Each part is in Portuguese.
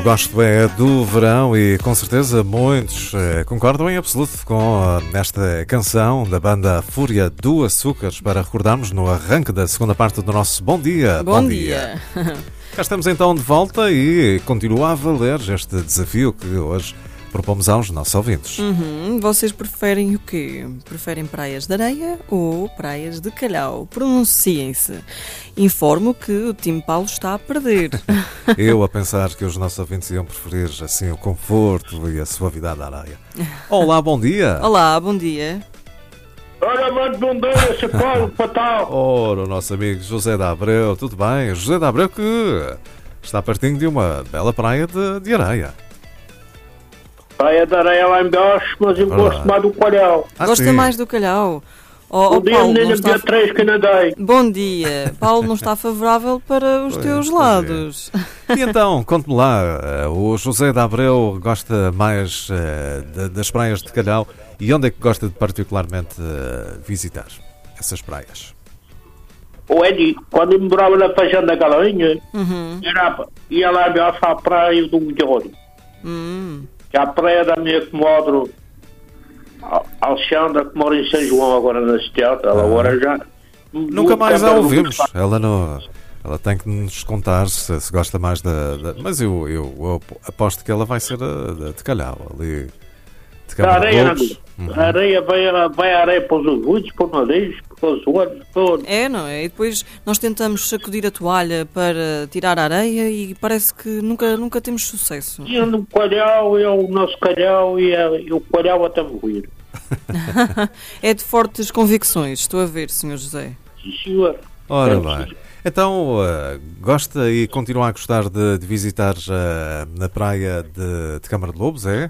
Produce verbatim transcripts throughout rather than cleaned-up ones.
gosto é do verão e com certeza muitos eh, concordam em absoluto com eh, esta canção da banda Fúria do Açúcares para recordarmos no arranque da segunda parte do nosso Bom Dia. Bom, Bom dia. dia. Cá estamos então de volta e continua a valer este desafio que hoje propomos aos nossos ouvintes. Uhum. Vocês preferem o quê? Preferem praias de areia ou praias de calhau? Pronunciem-se. Informo que o time Paulo está a perder. Eu a pensar que os nossos ouvintes iam preferir assim o conforto e a suavidade da areia. Olá, bom dia. Olá, bom dia. Ora, muito bom dia, seu Paulo, fatal. Ora, o nosso amigo José de Abreu, tudo bem? José de Abreu que está pertinho de uma bela praia de, de areia. Praia de areia lá embaixo, mas eu Olá. gosto mais do calhau. Ah, Gosta sim. mais do calhau. Oh, Bom oh, dia, Paulo, menina, está... dia três que nadei. Bom dia. Paulo não está favorável para os Pois, teus pois lados. É. E então, conte-me lá, o José de Abreu gosta mais uh, de, das praias de calhau e onde é que gosta de particularmente uh, visitar essas praias? O Edi, quando eu morava na Fazenda da Galinha, Uhum. era, ia lá embaixo à praia do Melhor. Hum. Que é a praia da minha comadre Alexandra, que mora em São João agora na cidade. Ela Ah. agora já... Nunca mais a Nunca- ouvimos. Ela não, ela tem que nos contar se, se gosta mais da, da- mas eu, eu, eu aposto que ela vai ser a, da de calhau ali. De A Câmara de areia, Lobos. amigo. A areia vai, vai a areia para os ouvidos, para o nariz, para os olhos, para... É, não é? E depois nós tentamos sacudir a toalha para tirar a areia e parece que nunca, nunca temos sucesso. E no calhau, é o nosso calhau e, é, e o calhau até morrer. É de fortes convicções, estou a ver, senhor José. Sim, senhor. Ora É, bem. Então, uh, gosta e continua a gostar de, de visitar uh, na praia de, de Câmara de Lobos, é?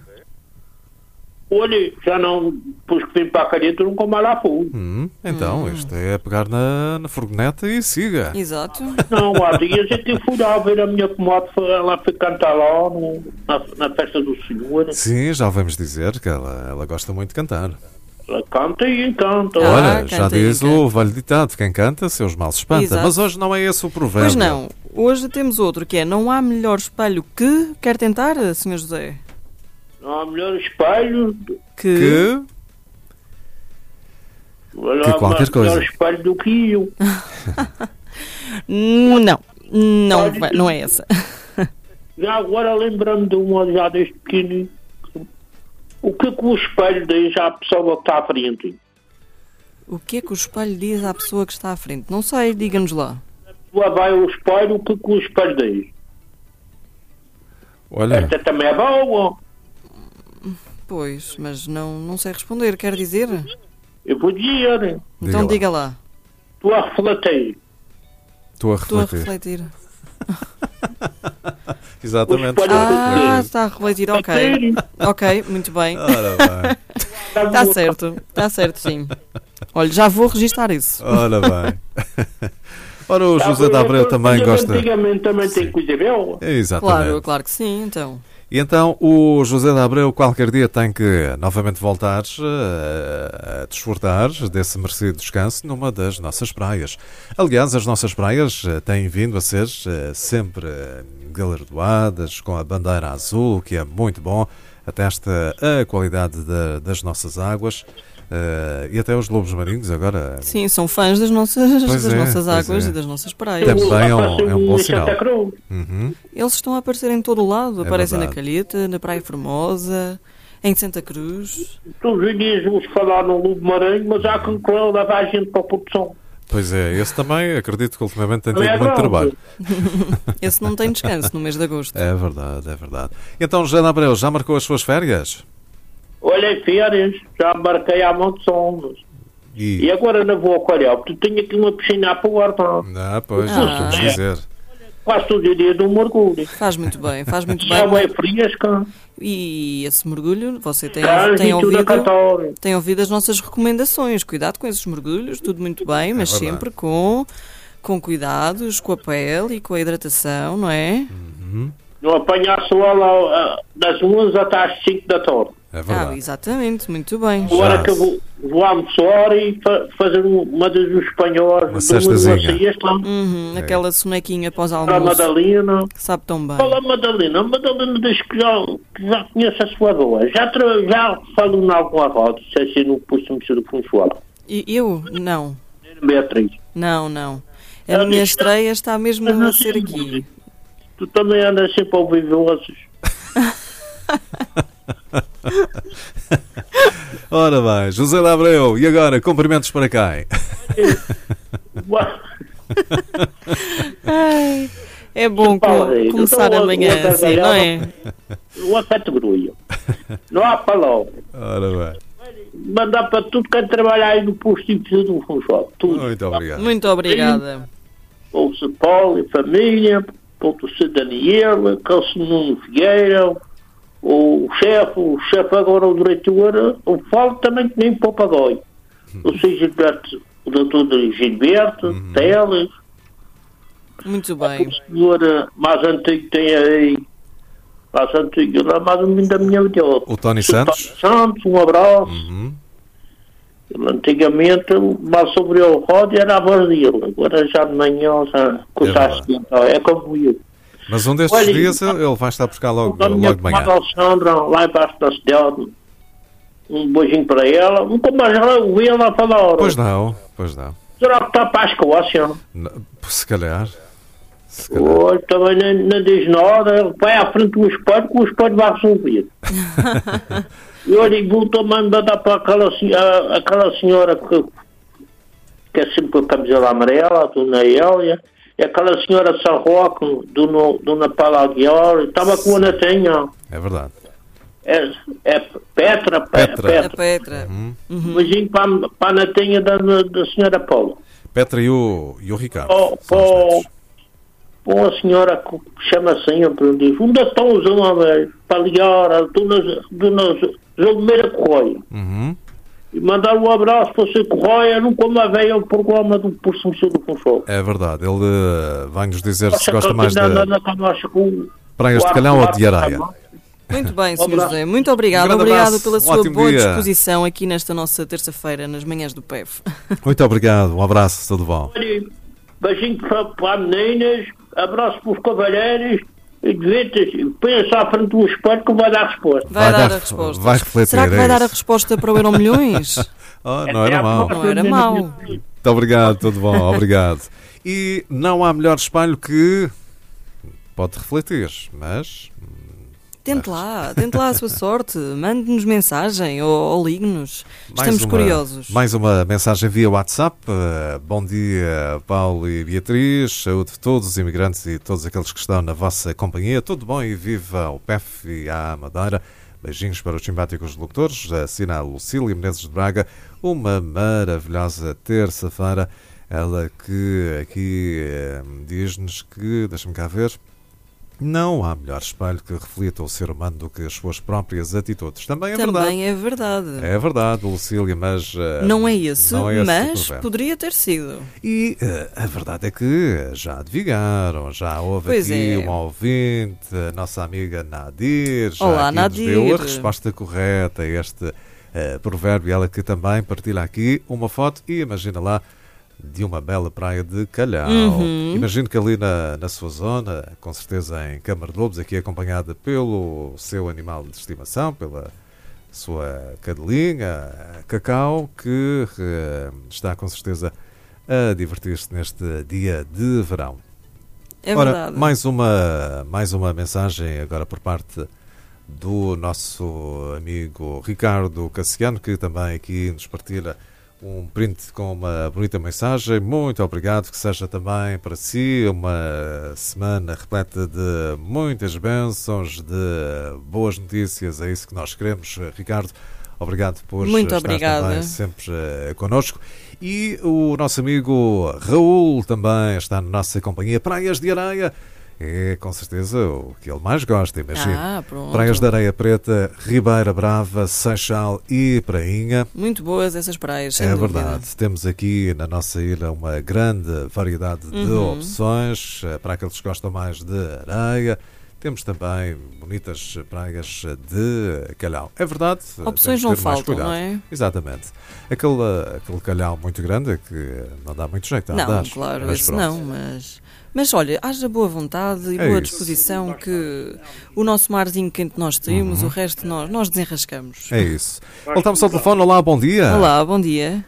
Olha, já não, depois que vim para a Calheta, nunca mais lá fui. Hum, então, isto é pegar na, na furgoneta e siga. Exato. Não, há dias eu que fui lá ver a minha comadre, foi- ela foi cantar lá no- na, na festa do Senhor. Sim, já vamos dizer que ela, ela gosta muito de cantar. Ela canta e canta. Ah, Olha, canta já aí, diz canta. o velho ditado, quem canta, seus males espanta. Exato. Mas hoje não é esse o provérbio. Pois não. Hoje temos outro que é: não há melhor espelho que. Quer tentar, senhor José? Não há melhor espelho, Que. Que... não Que há qualquer coisa. melhor espelho do que eu. Hum, Não. Não, vai- não é essa. Já agora lembro-me de uma já desde pequeno. O que é que o espelho diz à pessoa que está à frente? O que é que o espelho diz à pessoa que está à frente? Não sei, diga-nos lá. Lá vai o espelho, o que é que o espelho diz? Olha, Esta também é boa. Pois, mas não, não sei responder, quer dizer? Eu vou dizer. Então lá. diga lá. Estou a refletir. Estou a Estou a refletir. refletir. Exatamente. O espelho- Ah, está a refletir, ok. Sério? Ok, muito bem. Ora bem, Está certo, está certo, sim. Olha, já vou registar isso. ora bem. Ora, o José de Abreu também gosta. Antigamente também tem coisa boa. Exatamente. Claro, claro que sim, então. E então o José de Abreu qualquer dia tem que novamente voltar eh, a desfrutar desse merecido descanso numa das nossas praias. Aliás, as nossas praias eh, têm vindo a ser eh, sempre eh, galardoadas com a bandeira azul, que é muito bom, atesta a qualidade da- das nossas águas eh, e até os lobos marinhos agora Sim, são fãs das nossas, Pois das é, nossas pois águas é. e das nossas praias. Também é um- Apareceu é um bom em sinal. Santa Cruz. Uhum. Eles estão a aparecer em todo o lado. É Aparecem na verdade. Calheta, na Praia Formosa, em Santa Cruz. Todos os dias vamos falar no Lobo Maranhão, mas há quem quer levar a gente para a produção. Pois é, esse também acredito que ultimamente tem tido Não é muito bom. trabalho. Esse não tem descanso no mês de agosto. É verdade, é verdade. Então, José de Abreu, já marcou as suas férias? Olha, férias, já marquei há muitos anos. E agora não vou ao calhau, porque tenho aqui uma piscina à porta. Ah, pois, Ah. vamos dizer. Quase todo dia de um mergulho. Faz muito bem, faz muito Já bem. é fresca. E esse mergulho, você tem, Já tem, vi tudo a ouvido, cantar. tem ouvido as nossas recomendações. Cuidado com esses mergulhos, tudo muito bem, mas verdade. sempre com, com cuidados, com a pele e com a hidratação, não é? Não apanhar sol ah, das onze até às cinco da tarde. É verdade. Ah, exatamente, muito bem. Agora Já. que eu vou, vou almoçar e fa fazer uma das dos espanhóis. Uma cestazinha. Uhum, É. aquela sonequinha após A almoço. Madalena. Sabe tão bem. Fala a Madalena. A Madalena diz que já, que já conhece a sua avó. Já, tra- já falou em alguma roda, se assim no posto do Funchal. E eu? Não. Beatriz. Não, não. A Ela minha diz- estreia está mesmo a ser aqui. Tu também andas sempre a ouvir vozes. Ora bem, José de Abreu, e agora, cumprimentos para quem? Ai, é bom co- Fala aí, começar então, amanhã outra assim, não é? Uma categoria. Não há palavra. Ora bem, Mandar para tudo quem trabalha aí no posto de do Funchal. Tudo. muito obrigado. Muito obrigada. Para o São Paulo e família, para o Sr. Daniel, aquele senhor Nuno Figueira, o chefe, o chefe agora, o diretor, o falo também que nem para o Papagaio. O senhor Gilberto, o doutor Gilberto, Uhum. Teles, Muito bem. o senhor eh, mais antigo tem aí, mais antigo lá, mais um da minha vida. O Tony Santos? Santos, um abraço. Uhum. Ele, antigamente, mais sobre o rádio era a voz dele. Agora já de manhã, já coisa verdade. assim, é como eu. Mas um destes Olha, dias ele vai estar a buscar logo, A minha logo de manhã. comadre Alexandra, lá embaixo da cidade, um beijinho para ela. Nunca mais já ouvi ela falar. Pois não, pois não. Será que está para a Escócia? Não, se calhar. Se calhar. Hoje também não, não diz nada. Ele vai à frente do espelho, que o espelho vai resolver. E olha, e vou também mandar para aquela, sen- a- aquela senhora que, que é sempre com a camisola amarela, a dona Elia, e aquela senhora de São Roque, dona, dona Paula Aguiar, estava com a netinha. É verdade. É, é Petra, Pe- Petra. A Petra. Um beijinho para, a- para a netinha da, da senhora Paula. Petra e o, e o Ricardo. Oh, são os oh, netos. para uma senhora que chama sempre, diz, onde estão os homens para ligar a dona, dona Zolmeira Correia? Uhum. E mandar um abraço para o seu Correia, nunca mais veio ao programa do Porto do Funchal. É verdade. Ele eh, vai-nos dizer se gosta mais de de praias de Calhau ou de Areia. Muito bem, senhor abraço. José. Muito obrigado. Um grande Obrigado abraço, pela um sua ótimo boa dia. disposição aqui nesta nossa terça-feira, nas manhãs do P E F. Muito obrigado. Um abraço. Tudo bom. Beijinho para, para as meninas, abraço para os cavalheiros e devitas, pensa à frente do espelho que vai dar a resposta. Vai, Vai dar, dar- a resposta. vai refletir, Será que é vai dar a isso. resposta para o Euro Milhões? Oh, não era mau. Não era mau. Muito obrigado. Tudo bom. Obrigado. E não há melhor espelho que pode refletir, mas Tente lá, tente lá a sua sorte. Mande-nos mensagem ou, ou ligue-nos. mais Estamos uma, curiosos. Mais uma mensagem via WhatsApp. Uh, Bom dia, Paulo e Beatriz. Saúde de todos os imigrantes e todos aqueles que estão na vossa companhia. Tudo bom e viva o P E F e a Madeira. Beijinhos para os simpáticos locutores. Assina a Lucília Menezes de Braga. Uma maravilhosa terça-feira. Ela que aqui eh, diz-nos que, deixa-me cá ver, não há melhor espelho que reflita o ser humano do que as suas próprias atitudes. Também é verdade. Também é verdade. É verdade, Lucília, mas... uh, Não é esse, não é esse o mas provérbio. poderia ter sido. E uh, a verdade é que já adivinharam, já houve Pois aqui é. um ouvinte, a nossa amiga Nadir, já Olá, aqui Nadir. nos deu a resposta correta a este uh, provérbio. Ela que também partilha aqui uma foto e imagina lá de uma bela praia de Calhau. Uhum. Imagino que ali na, na sua zona, com certeza em Câmara de Lobos, aqui acompanhada pelo seu animal de estimação, pela sua cadelinha, Cacau, que eh, está com certeza a divertir-se neste dia de verão. É Ora, verdade. mais uma, mais uma mensagem agora por parte do nosso amigo Ricardo Cassiano, que também aqui nos partilha um print com uma bonita mensagem. Muito obrigado, que seja também para si uma semana repleta de muitas bênçãos, de boas notícias. É isso que nós queremos, Ricardo. Obrigado por Muito estar obrigada. também sempre uh, connosco. E o nosso amigo Raul também está na nossa companhia. Praias de Areia é com certeza o que ele mais gosta, imagino. Ah, pronto. Praias de Areia Preta, Ribeira Brava, Seixal e Prainha. Muito boas essas praias, sem É dúvida. verdade. Temos aqui na nossa ilha uma grande variedade de Uhum. opções. eh, Para aqueles que gostam mais de areia, temos também bonitas praias de Calhau. É verdade. Opções não faltam, não é? Exatamente. Aquele, aquele Calhau muito grande que não dá muito jeito a não, andar. Claro, mas esse pronto. não, mas... Mas olha, haja boa vontade e É boa isso. disposição que o nosso marzinho quente nós temos, Uhum. o resto nós, nós desenrascamos. É isso. Voltamos ao telefone. Olá, bom dia. Olá, bom dia.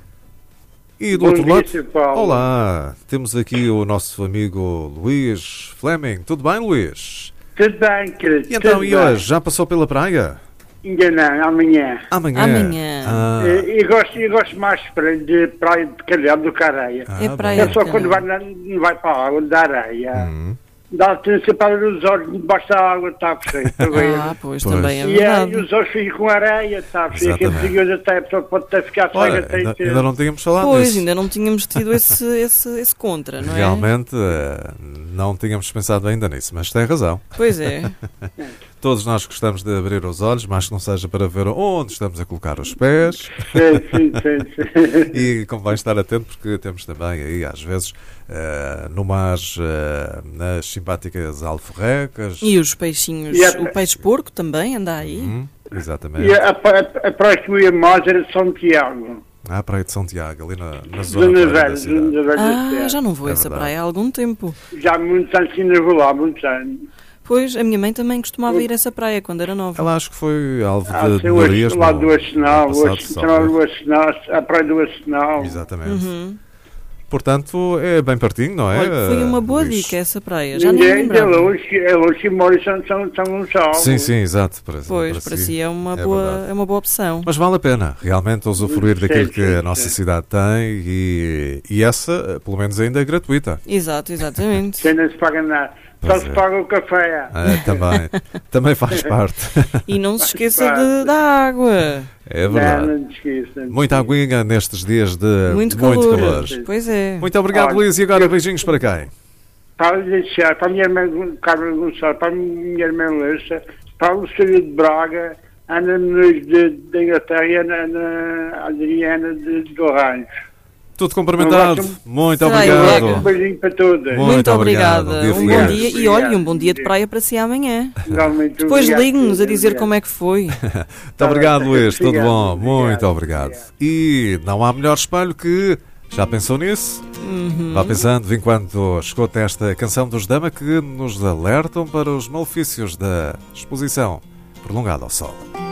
E do Bom outro dia, lado, Sr. Paulo. olá, temos aqui o nosso amigo Luís Fleming. Tudo bem, Luís? Tudo bem, querido. E então, tudo e bem. hoje, já passou pela praia? Ainda não, amanhã. Amanhã. Amanhã. Ah, Eu, eu gosto, eu gosto mais de praia de, praia de Calhau do que areia. ah, É bom. praia. É só de quando Calhau. vai, na- não vai para a água da areia. Hum, Dá a tendência para abrir os olhos debaixo da água, está perfeito. Está bem? Ah, pois, Pois. também é E aí verdade. os olhos ficam com areia, está perfeito. Aquele Exatamente. perigoso até a pessoa pode até ficar cega. Olha, até ainda, ter- ainda não tínhamos falado Pois, disso. ainda não tínhamos tido esse, esse, esse contra, não é? Realmente, eh, não tínhamos pensado ainda nisso, mas tem razão. Pois é. Todos nós gostamos de abrir os olhos, mas que não seja para ver onde estamos a colocar os pés. Sim, sim, sim, sim. E convém estar atento porque temos também aí, às vezes, eh, no mar, eh, nas simpáticas alforrecas. E os peixinhos, E a- o peixe-porco também anda aí. Hum, exatamente. E a, a, a praia que eu ia mais era de São Tiago. À Praia de São Tiago, ali na, na zona Zona praia da Velha, cidade. Zona Velha da Ah, cidade. já não vou a É essa verdade. praia há algum tempo. Já há muitos anos que ainda vou lá, muitos anos. Pois, a minha mãe também costumava ir a essa praia quando era nova. Ela acho que foi alvo Ah, de sim, o melhorias Arsenal, no- do Arsenal, no o passado Arsenal, só, o Arsenal, a praia do Arsenal. Exatamente. Uhum. Portanto, é bem pertinho, não é? Olha, foi uma boa Luís? dica essa praia. Já nem Ninguém me é lembrava. longe, é longe que mora em São, São, São Gonçalo. Sim, sim, exato. Para, Pois, para si é uma, é boa, verdade. é uma boa opção. Mas vale a pena, realmente, usufruir Sim, daquilo que sim, a nossa sim. cidade tem e, e essa, pelo menos, ainda é gratuita. Exato, exatamente. Sem não se paga nada. Só Pois se é. paga o café. Ah, também, também faz parte. E não se esqueça de, da água. É Não, verdade. não te esqueças. Muita aguinha nestes dias de Muito muito calor. calor. Pois é. Muito obrigado, Olha, Luís. E agora, beijinhos para quem? Para deixar, para a minha irmã Carmen Gonçalves, para a minha irmã Lessa, para o Lucílio de Braga, Ana Nunes de, de Inglaterra e Ana, Ana Adriana de, de Orange. Tudo cumprimentado. Um Muito Será obrigado. igual. Um beijinho para todas. Muito Muito obrigado. obrigada. Um dia Um bom feliz. dia. E olha, um bom dia de praia para si amanhã. Igualmente, Depois obrigado. ligue-nos a dizer como é que foi. Muito obrigado, Luís. Tudo Obrigado, bom. obrigado, Muito obrigado. obrigado. E não há melhor espelho que... Já pensou nisso? Uhum. Vá pensando enquanto escuta esta canção dos Dama que nos alertam para os malefícios da exposição prolongada ao sol.